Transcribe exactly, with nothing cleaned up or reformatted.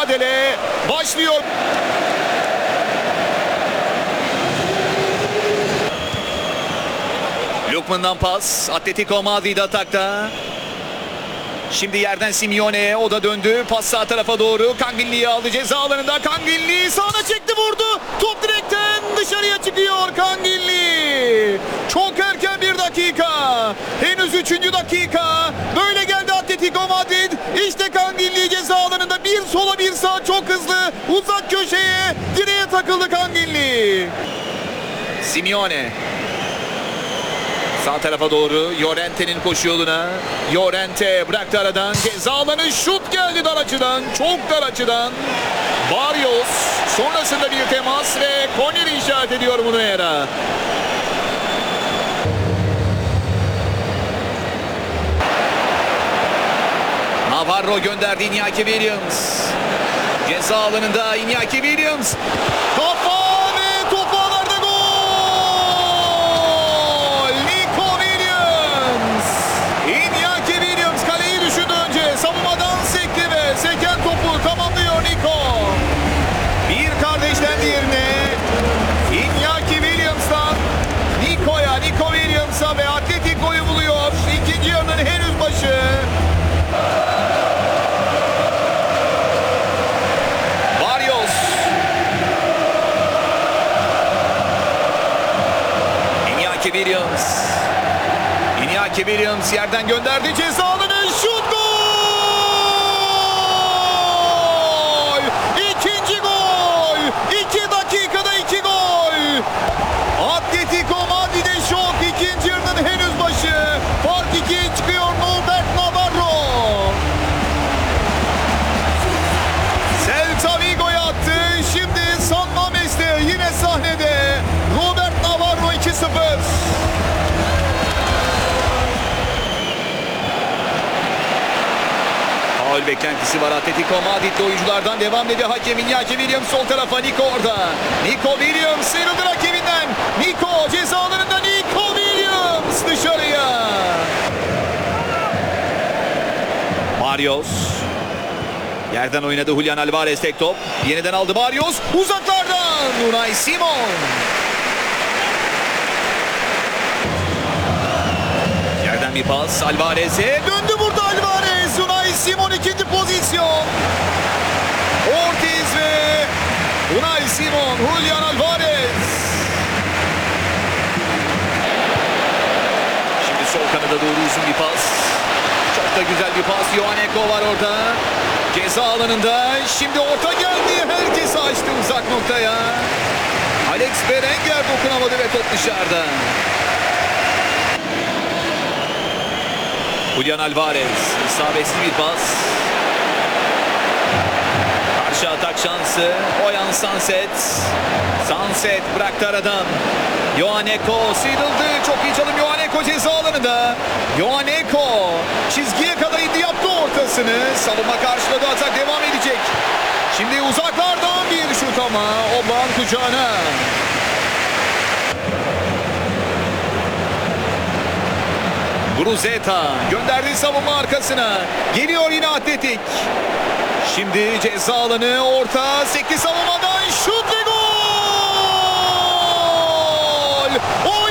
mücadele başlıyor. Lukman'dan pas. Atletico Madrid atakta. Şimdi yerden Simeone, o da döndü. Pas sağ tarafa doğru. Kangilli'yi aldı ceza alanında. Kangilli sağına çekti, vurdu. Top direkten dışarıya çıkıyor Kangilli. Çok erken bir dakika. Henüz üçüncü dakika. Böyle geldi Atletico Madrid. İşte Kangilli ceza alanında. Bir sola bir sağ, çok hızlı. Uzak köşeye. Direğe takıldı Kangilli. Simeone. Sağ tarafa doğru Llorente'nin koşu yoluna. Llorente bıraktı aradan. Ceza alanı, şut geldi dar açıdan. Çok dar açıdan. Barrios sonrasında bir temas ve korneri işaret ediyor Munuera. Navarro gönderdi Iñaki Williams. Ceza alanında Iñaki Williams. Kafa! Bir kardeşten diğerine Iñaki Williams'tan Nico'ya, Nico Williams'a ve Atletico'yu buluyor. İkinci yarının henüz başı. Barrios. Iñaki Williams. Iñaki Williams yerden gönderdi ceza alanı, şut, gol! İki dakikada iki gol. Atletico Madrid'e şok. İkinci yarının henüz başı. Fark ikiye çıkıyor. Norbert Navarro. Celta Vigo'ya attı. Şimdi San Mames'te yine sahnede. Robert Navarro iki sıfır. Faul beklentisi var Atletico Madrid'de oyunculardan, devam ediyor hakem. Iñaki Williams sol tarafa, Nico orada. Nico Williams sıyrıldı rakibinden. Nico ceza alanında, Nico Williams dışarıya. Barrios. Yerden oynadı Julian Alvarez, tek top. Yeniden aldı Barrios. Uzaklardan Unai Simon. Yerden bir pas Alvarez'e. Döndü burada Alvarez. Unai Simon ikinci pozisyon. Ortiz ve Unai Simon. Julian Alvarez. Şimdi sol kanada doğru uzun bir pas. Çok da güzel bir pas. Ioaneko var orada. Ceza alanında. Şimdi orta geldi. Herkes açtı uzak noktaya. Alex Berenguer dokunamadı ve top dışarıda. Julian Alvarez. İsabetli bir pas. Karşı atak şansı. Oyan Sanset. Sanset bıraktı aradan. Ioaneko sıyrıldı. Çok iyi çalım Ioaneko ceza alanında. Ioaneko çizgiye kadar indi, yaptı ortasını. Savunma karşıladı, atak devam edecek. Şimdi uzaklardan bir şut ama Oblak'ın kucağına. Bruzeta gönderdi savunma arkasına. Geliyor yine Atletik. Şimdi ceza alanı, orta sekti savunmadan şut ve gol!